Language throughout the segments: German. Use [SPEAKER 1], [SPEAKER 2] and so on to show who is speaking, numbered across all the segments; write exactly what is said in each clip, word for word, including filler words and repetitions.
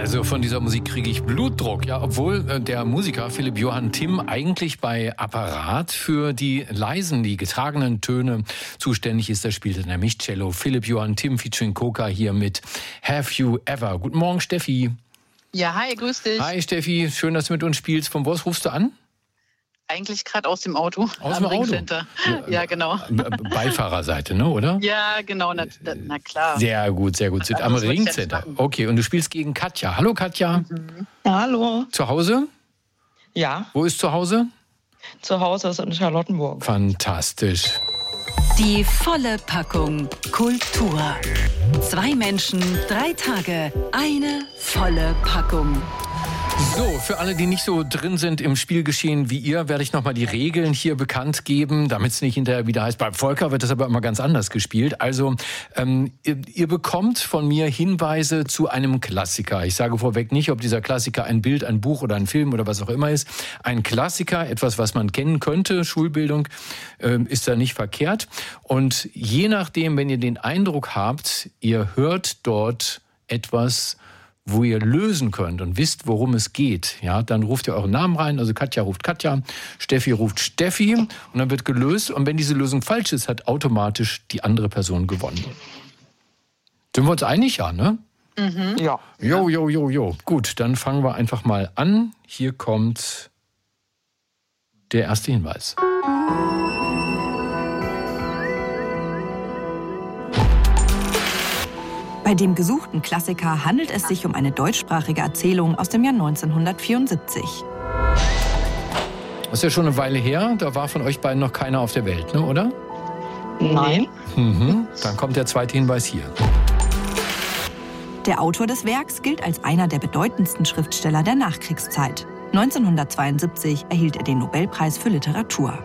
[SPEAKER 1] Also von dieser Musik kriege ich Blutdruck. Ja, obwohl äh, der Musiker Philipp Johann Timm eigentlich bei Apparat für die leisen, die getragenen Töne zuständig ist. Da spielt er nämlich Cello. Philipp Johann Timm featuring Coca hier mit Have You Ever. Guten Morgen, Steffi.
[SPEAKER 2] Ja, hi, grüß dich.
[SPEAKER 1] Hi, Steffi. Schön, dass du mit uns spielst. Von wo aus rufst du an?
[SPEAKER 2] Eigentlich gerade aus dem Auto.
[SPEAKER 1] Aus dem Auto?
[SPEAKER 2] Ja, ja, genau.
[SPEAKER 1] Beifahrerseite, ne, oder?
[SPEAKER 2] Ja, genau, na, na klar.
[SPEAKER 1] Sehr gut, sehr gut. Sind am Ringcenter. Okay, und du spielst gegen Katja. Hallo, Katja.
[SPEAKER 3] Mhm. Hallo.
[SPEAKER 1] Zu Hause?
[SPEAKER 3] Ja.
[SPEAKER 1] Wo ist zu Hause?
[SPEAKER 3] Zu Hause ist in Charlottenburg.
[SPEAKER 1] Fantastisch.
[SPEAKER 4] Die volle Packung Kultur. Zwei Menschen, drei Tage, eine volle Packung.
[SPEAKER 1] So, für alle, die nicht so drin sind im Spielgeschehen wie ihr, werde ich nochmal die Regeln hier bekannt geben, damit es nicht hinterher wieder heißt, beim Volker wird das aber immer ganz anders gespielt. Also, ähm, ihr, ihr bekommt von mir Hinweise zu einem Klassiker. Ich sage vorweg nicht, ob dieser Klassiker ein Bild, ein Buch oder ein Film oder was auch immer ist. Ein Klassiker, etwas, was man kennen könnte, Schulbildung, äh, ist da nicht verkehrt. Und je nachdem, wenn ihr den Eindruck habt, ihr hört dort etwas, wo ihr lösen könnt und wisst, worum es geht, ja, dann ruft ihr euren Namen rein. Also Katja ruft Katja, Steffi ruft Steffi und dann wird gelöst. Und wenn diese Lösung falsch ist, hat automatisch die andere Person gewonnen. Sind wir uns einig, ja, ne?
[SPEAKER 3] Mhm. Ja.
[SPEAKER 1] Jo, jo, jo, jo. Gut, dann fangen wir einfach mal an. Hier kommt der erste Hinweis.
[SPEAKER 5] Bei dem gesuchten Klassiker handelt es sich um eine deutschsprachige Erzählung aus dem Jahr neunzehnhundertvierundsiebzig.
[SPEAKER 1] Das ist ja schon eine Weile her. Da war von euch beiden noch keiner auf der Welt, ne, oder?
[SPEAKER 3] Nein.
[SPEAKER 1] Mhm. Dann kommt der zweite Hinweis hier.
[SPEAKER 5] Der Autor des Werks gilt als einer der bedeutendsten Schriftsteller der Nachkriegszeit. neunzehnhundertzweiundsiebzig erhielt er den Nobelpreis für Literatur.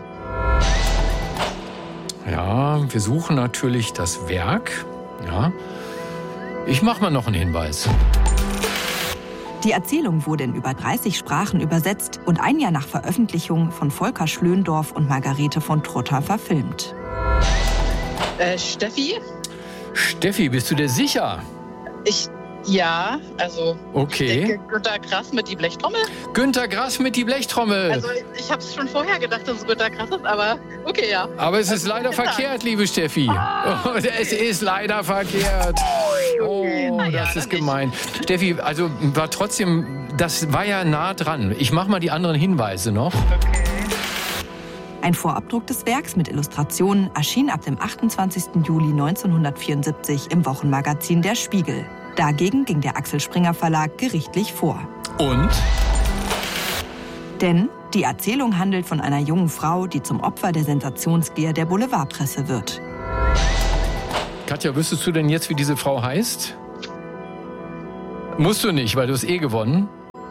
[SPEAKER 1] Ja, wir suchen natürlich das Werk. Ja. Ich mache mal noch einen Hinweis.
[SPEAKER 5] Die Erzählung wurde in über dreißig Sprachen übersetzt und ein Jahr nach Veröffentlichung von Volker Schlöndorff und Margarete von Trotta verfilmt.
[SPEAKER 2] Äh, Steffi?
[SPEAKER 1] Steffi, bist du dir sicher?
[SPEAKER 2] Ich, ja, also
[SPEAKER 1] Okay.
[SPEAKER 2] ich denke Günter Grass mit die Blechtrommel.
[SPEAKER 1] Günter Grass mit die Blechtrommel.
[SPEAKER 2] Also ich, ich habe es schon vorher gedacht, dass es Günter Grass ist, aber okay, ja.
[SPEAKER 1] Aber es ist leider verkehrt, liebe Steffi. Oh, es ist leider verkehrt. Oh,
[SPEAKER 2] ja,
[SPEAKER 1] das
[SPEAKER 2] dann
[SPEAKER 1] ist gemein. Steffi, also war trotzdem, das war ja nah dran. Ich mache mal die anderen Hinweise noch.
[SPEAKER 5] Ein Vorabdruck des Werks mit Illustrationen erschien ab dem achtundzwanzigsten Juli neunzehnhundertvierundsiebzig im Wochenmagazin Der Spiegel. Dagegen ging der Axel Springer Verlag gerichtlich vor.
[SPEAKER 1] Und?
[SPEAKER 5] Denn die Erzählung handelt von einer jungen Frau, die zum Opfer der Sensationsgier der Boulevardpresse wird.
[SPEAKER 1] Katja, wüsstest du denn jetzt, wie diese Frau heißt? Musst du nicht, weil du hast eh gewonnen.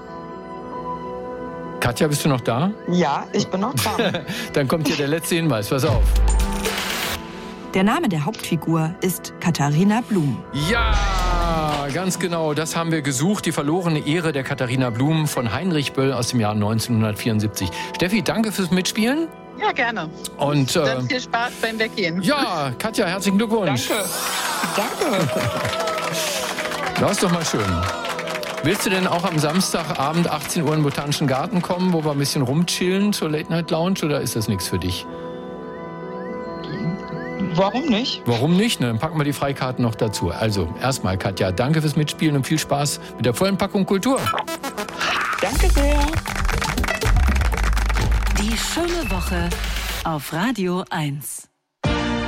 [SPEAKER 1] Katja, bist du noch da?
[SPEAKER 3] Ja, ich bin noch da.
[SPEAKER 1] Dann kommt hier der letzte Hinweis, pass auf.
[SPEAKER 5] Der Name der Hauptfigur ist Katharina Blum.
[SPEAKER 1] Ja, ganz genau, das haben wir gesucht. Die verlorene Ehre der Katharina Blum von Heinrich Böll aus dem Jahr neunzehnhundertvierundsiebzig. Steffi, danke fürs Mitspielen.
[SPEAKER 2] Ja, gerne.
[SPEAKER 1] Und äh,
[SPEAKER 2] Dann viel Spaß beim Weggehen.
[SPEAKER 1] ja, Katja, herzlichen Glückwunsch.
[SPEAKER 3] Danke. Danke.
[SPEAKER 1] Das ist doch mal schön. Willst du denn auch am Samstagabend achtzehn Uhr in den Botanischen Garten kommen, wo wir ein bisschen rumchillen zur Late Night Lounge, oder ist das nichts für dich?
[SPEAKER 3] Warum nicht?
[SPEAKER 1] Warum nicht? Ne? Dann packen wir die Freikarten noch dazu. Also, erstmal, Katja, danke fürs Mitspielen und viel Spaß mit der vollen Packung Kultur.
[SPEAKER 3] Danke sehr.
[SPEAKER 4] Die schöne Woche auf Radio eins.